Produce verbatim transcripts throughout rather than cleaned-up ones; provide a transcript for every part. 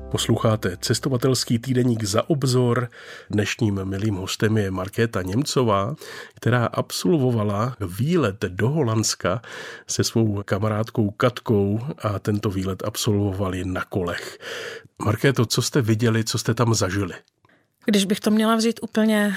Posloucháte cestovatelský týdeník Za obzor. Dnešním milým hostem je Markéta Němcová, která absolvovala výlet do Holandska se svou kamarádkou Katkou a tento výlet absolvovali na kolech. Markéto, co jste viděli, co jste tam zažili? Když bych to měla vzít úplně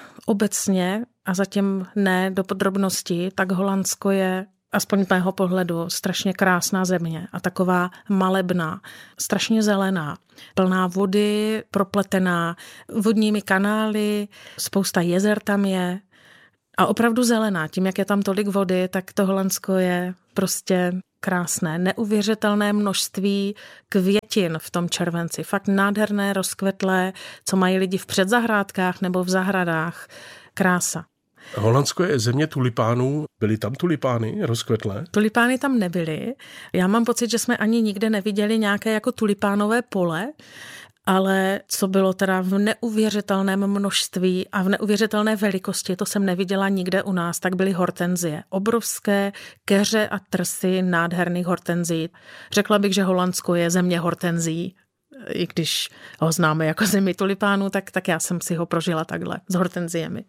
obecně a zatím ne do podrobností, tak Holandsko je aspoň z mého pohledu strašně krásná země a taková malebná, strašně zelená, plná vody, propletená vodními kanály, spousta jezer tam je a opravdu zelená. Tím, jak je tam tolik vody, tak to Holandsko je prostě krásné. Neuvěřitelné množství květin v tom červenci. Fakt nádherné, rozkvetlé, co mají lidi v předzahrádkách nebo v zahradách. Krása. Holandsko je země tulipánů. Byly tam tulipány rozkvetlé? Tulipány tam nebyly. Já mám pocit, že jsme ani nikde neviděli nějaké jako tulipánové pole, ale co bylo teda v neuvěřitelném množství a v neuvěřitelné velikosti, to jsem neviděla nikde u nás, tak byly hortenzie. Obrovské keře a trsy nádherných hortenzií. Řekla bych, že Holandsko je země hortenzií. I když ho známe jako zemi tulipánů, tak, tak já jsem si ho prožila takhle s hortenziemi.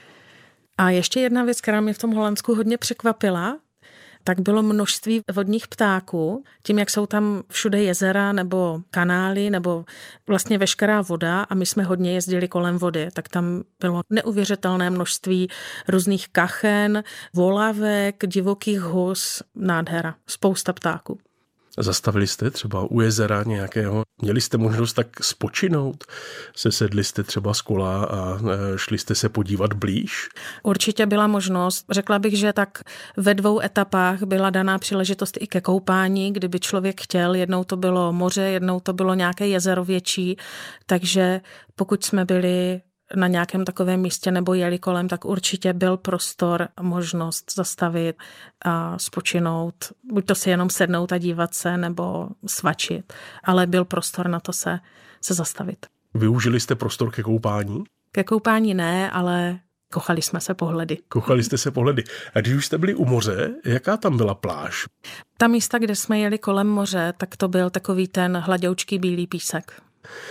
A ještě jedna věc, která mě v tom Holandsku hodně překvapila, tak bylo množství vodních ptáků. Tím, jak jsou tam všude jezera nebo kanály nebo vlastně veškerá voda a my jsme hodně jezdili kolem vody, tak tam bylo neuvěřitelné množství různých kachen, volavek, divokých hus, nádhera, spousta ptáků. Zastavili jste třeba u jezera nějakého? Měli jste možnost tak spočinout? Sesedli jste třeba z kola a šli jste se podívat blíž? Určitě byla možnost. Řekla bych, že tak ve dvou etapách byla daná příležitost i ke koupání, kdyby člověk chtěl. Jednou to bylo moře, jednou to bylo nějaké jezero větší. Takže pokud jsme byli na nějakém takovém místě nebo jeli kolem, tak určitě byl prostor a možnost zastavit a spočinout. Buď to si jenom sednout a dívat se, nebo svačit. Ale byl prostor na to se, se zastavit. Využili jste prostor ke koupání? Ke koupání ne, ale kochali jsme se pohledy. Kochali jste se pohledy. A když už jste byli u moře, jaká tam byla pláž? Ta místa, kde jsme jeli kolem moře, tak to byl takový ten hladoučký bílý písek.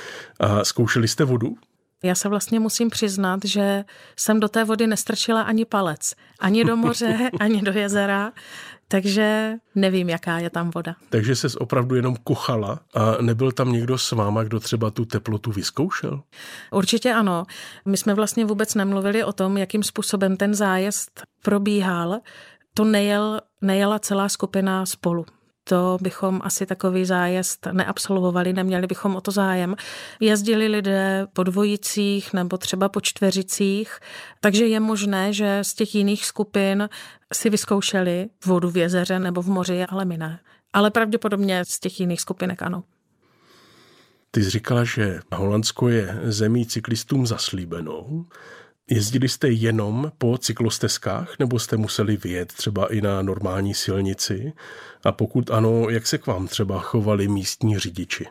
A zkoušeli jste vodu? Já se vlastně musím přiznat, že jsem do té vody nestrčila ani palec. Ani do moře, ani do jezera, takže nevím, jaká je tam voda. Takže ses opravdu jenom kochala a nebyl tam někdo s váma, kdo třeba tu teplotu vyzkoušel? Určitě ano. My jsme vlastně vůbec nemluvili o tom, jakým způsobem ten zájezd probíhal. To nejel, nejela celá skupina spolu. To bychom asi takový zájezd neabsolvovali, neměli bychom o to zájem. Jezdili lidé po dvojicích nebo třeba po čtveřicích, takže je možné, že z těch jiných skupin si vyzkoušeli vodu v jezeře nebo v moři, ale my ne. Ale pravděpodobně z těch jiných skupinek ano. Ty jsi říkala, že Holandsko je zemí cyklistům zaslíbenou. Jezdili jste jenom po cyklostezkách, nebo jste museli vyjet třeba i na normální silnici? A pokud ano, jak se k vám třeba chovali místní řidiči?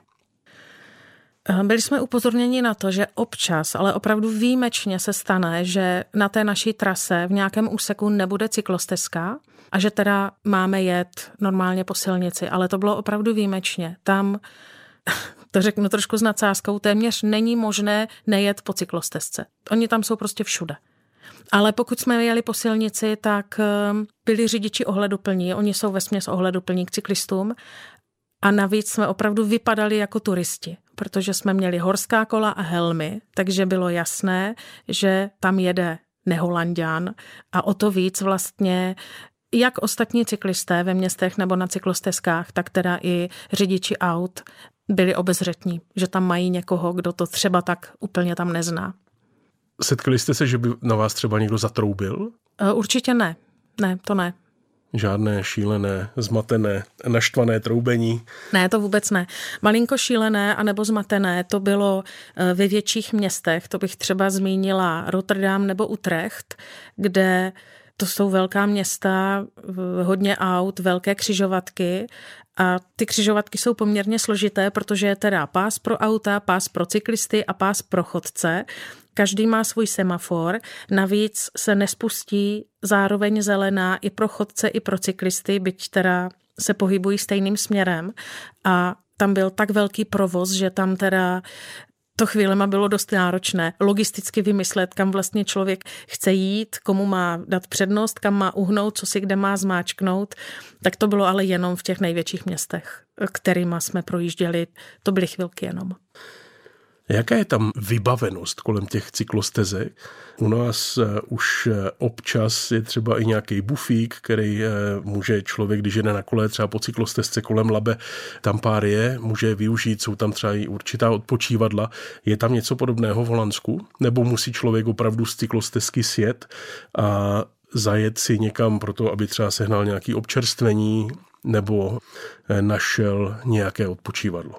Byli jsme upozorněni na to, že občas, ale opravdu výjimečně se stane, že na té naší trase v nějakém úseku nebude cyklostezka a že teda máme jet normálně po silnici, ale to bylo opravdu výjimečně. Tam, to řeknu trošku s nadsázkou, téměř není možné nejet po cyklostezce. Oni tam jsou prostě všude. Ale pokud jsme jeli po silnici, tak byli řidiči ohleduplní. Oni jsou vesměs ohleduplní k cyklistům. A navíc jsme opravdu vypadali jako turisti, protože jsme měli horská kola a helmy, takže bylo jasné, že tam jede neholanďan a o to víc vlastně jak ostatní cyklisté ve městech nebo na cyklostezkách, tak teda i řidiči aut byli obezřetní, že tam mají někoho, kdo to třeba tak úplně tam nezná. Setkali jste se, že by na vás třeba někdo zatroubil? Určitě ne. Ne, to ne. Žádné šílené, zmatené, naštvané troubení? Ne, to vůbec ne. Malinko šílené anebo zmatené to bylo ve větších městech. To bych třeba zmínila Rotterdam nebo Utrecht, kde to jsou velká města, hodně aut, velké křižovatky a ty křižovatky jsou poměrně složité, protože je teda pás pro auta, pás pro cyklisty a pás pro chodce. Každý má svůj semafor, navíc se nespustí zároveň zelená i pro chodce, i pro cyklisty, byť teda se pohybují stejným směrem a tam byl tak velký provoz, že tam teda to chvílema bylo dost náročné logisticky vymyslet, kam vlastně člověk chce jít, komu má dát přednost, kam má uhnout, co si kde má zmáčknout. Tak to bylo ale jenom v těch největších městech, kterýma jsme projížděli. To byly chvilky jenom. Jaká je tam vybavenost kolem těch cyklostezek? U nás už občas je třeba i nějaký bufík, který může člověk, když jede na kole třeba po cyklostezce kolem Labe, tam pár je, může využít, jsou tam třeba i určitá odpočívadla. Je tam něco podobného v Holandsku? Nebo musí člověk opravdu z cyklostezky sjet a zajet si někam pro to, aby třeba sehnal nějaké občerstvení nebo našel nějaké odpočívadlo?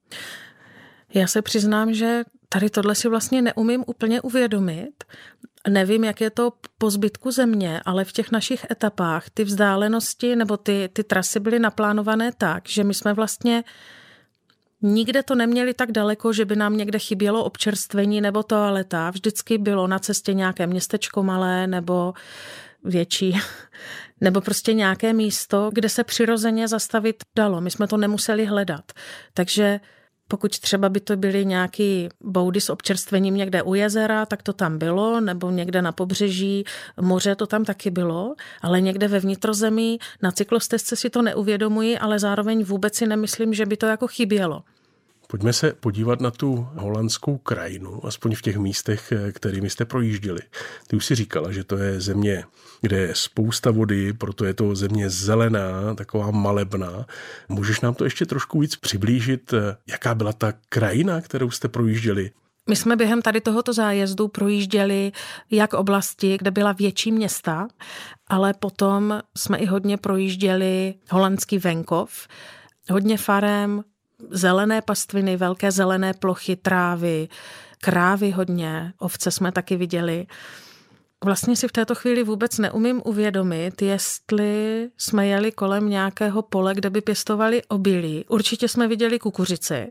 Já se přiznám, že tady tohle si vlastně neumím úplně uvědomit. Nevím, jak je to po zbytku země, ale v těch našich etapách ty vzdálenosti nebo ty, ty trasy byly naplánované tak, že my jsme vlastně nikde to neměli tak daleko, že by nám někde chybělo občerstvení nebo toaleta. Vždycky bylo na cestě nějaké městečko malé nebo větší, nebo prostě nějaké místo, kde se přirozeně zastavit dalo. My jsme to nemuseli hledat. Takže pokud třeba by to byly nějaký boudy s občerstvením někde u jezera, tak to tam bylo, nebo někde na pobřeží moře to tam taky bylo, ale někde ve vnitrozemí na cyklostezce si to neuvědomuji, ale zároveň vůbec si nemyslím, že by to jako chybělo. Pojďme se podívat na tu holandskou krajinu, aspoň v těch místech, kterými jste projížděli. Ty už si říkala, že to je země, kde je spousta vody, proto je to země zelená, taková malebná. Můžeš nám to ještě trošku víc přiblížit, jaká byla ta krajina, kterou jste projížděli? My jsme během tady tohoto zájezdu projížděli jak oblasti, kde byla větší města, ale potom jsme i hodně projížděli holandský venkov, hodně farem, zelené pastviny, velké zelené plochy, trávy, krávy hodně, ovce jsme taky viděli. Vlastně si v této chvíli vůbec neumím uvědomit, jestli jsme jeli kolem nějakého pole, kde by pěstovali obilí. Určitě jsme viděli kukuřici.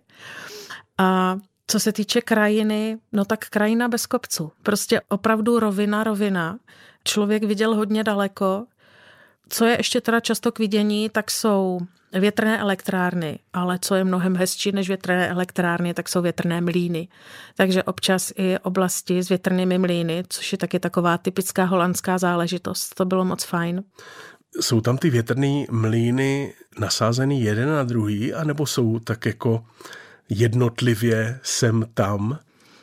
A co se týče krajiny, no tak krajina bez kopců. Prostě opravdu rovina, rovina. Člověk viděl hodně daleko. Co je ještě teda často k vidění, tak jsou větrné elektrárny, ale co je mnohem hezčí než větrné elektrárny, tak jsou větrné mlýny. Takže občas i oblasti s větrnými mlýny, což je taky taková typická holandská záležitost. To bylo moc fajn. Jsou tam ty větrné mlýny nasázený jeden na druhý, anebo jsou tak jako jednotlivě sem tam?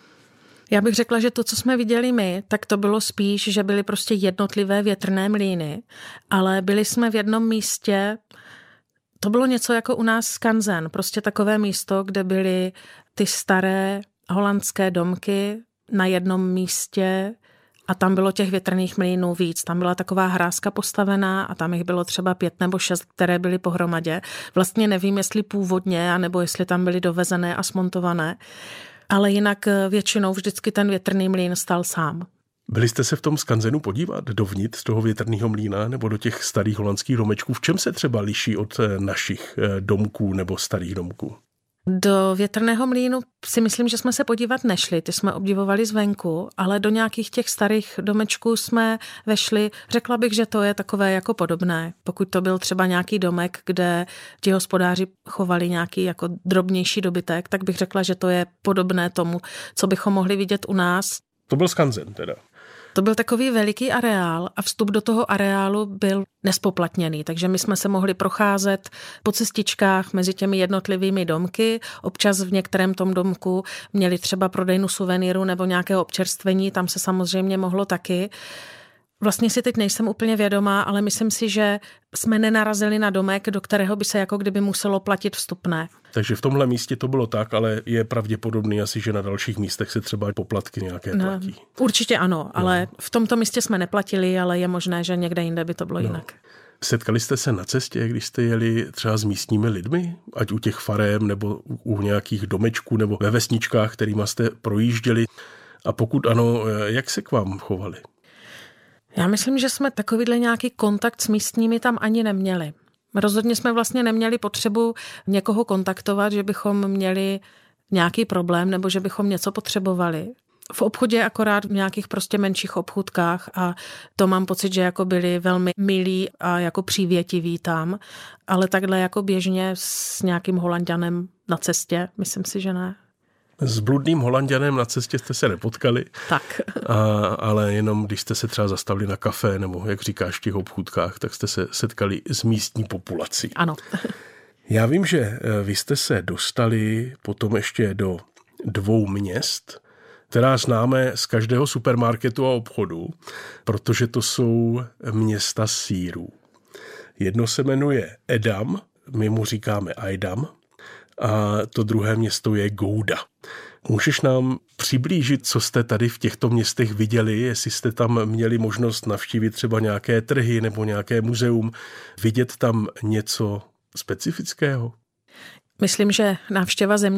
Já bych řekla, že to, co jsme viděli my, tak to bylo spíš, že byly prostě jednotlivé větrné mlýny, ale byli jsme v jednom místě, to bylo něco jako u nás skanzen, prostě takové místo, kde byly ty staré holandské domky na jednom místě a tam bylo těch větrných mlýnů víc. Tam byla taková hrázka postavená a tam jich bylo třeba pět nebo šest, které byly pohromadě. Vlastně nevím, jestli původně, anebo jestli tam byly dovezené a smontované. Ale jinak většinou vždycky ten větrný mlýn stál sám. Byli jste se v tom skanzenu podívat dovnitř z toho větrného mlýna nebo do těch starých holandských domečků? V čem se třeba liší od našich domků nebo starých domků? Do větrného mlýnu si myslím, že jsme se podívat nešli, ty jsme obdivovali zvenku, ale do nějakých těch starých domečků jsme vešli. Řekla bych, že to je takové jako podobné. Pokud to byl třeba nějaký domek, kde ti hospodáři chovali nějaký jako drobnější dobytek, tak bych řekla, že to je podobné tomu, co bychom mohli vidět u nás. To byl skanzen teda. To byl takový veliký areál a vstup do toho areálu byl nespoplatněný, takže my jsme se mohli procházet po cestičkách mezi těmi jednotlivými domky. Občas v některém tom domku měli třeba prodejnu suvenýru nebo nějakého občerstvení, tam se samozřejmě mohlo taky. Vlastně si teď nejsem úplně vědomá, ale myslím si, že jsme nenarazili na domek, do kterého by se jako kdyby muselo platit vstupné. Takže v tomhle místě to bylo tak, ale je pravděpodobný asi, že na dalších místech se třeba poplatky nějaké no, platí. Určitě ano, ale no. V tomto místě jsme neplatili, ale je možné, že někde jinde by to bylo no. jinak. Setkali jste se na cestě, když jste jeli třeba s místními lidmi, ať u těch farem nebo u nějakých domečků nebo ve vesničkách, kterýma jste projížděli? A pokud ano, jak se k vám chovali? Já myslím, že jsme takovýhle nějaký kontakt s místními tam ani neměli. Rozhodně jsme vlastně neměli potřebu někoho kontaktovat, že bychom měli nějaký problém nebo že bychom něco potřebovali. v obchodě, akorát v nějakých prostě menších obchůdkách a to mám pocit, že jako byli velmi milí a jako přívětiví tam, ale takhle jako běžně s nějakým Holanďanem na cestě, myslím si, že ne. S bludným Holanďanem na cestě jste se nepotkali, tak. A, ale jenom když jste se třeba zastavili na kafe nebo, jak říkáš, v těch obchůdkách, tak jste se setkali s místní populací. Ano. Já vím, že vy jste se dostali potom ještě do dvou měst, která známe z každého supermarketu a obchodu, protože to jsou města sýrů. Jedno se jmenuje Edam, my mu říkáme Ajdam, a to druhé město je Gouda. Můžeš nám přiblížit, co jste tady v těchto městech viděli, jestli jste tam měli možnost navštívit třeba nějaké trhy nebo nějaké muzeum, vidět tam něco specifického? Myslím, že návštěva země